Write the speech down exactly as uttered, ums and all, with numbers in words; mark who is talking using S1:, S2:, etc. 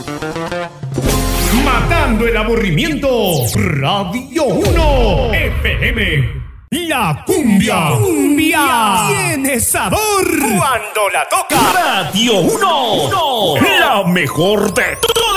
S1: Matando el aburrimiento, Radio uno F M. La cumbia, cumbia tiene sabor cuando la toca Radio uno, la mejor de todo.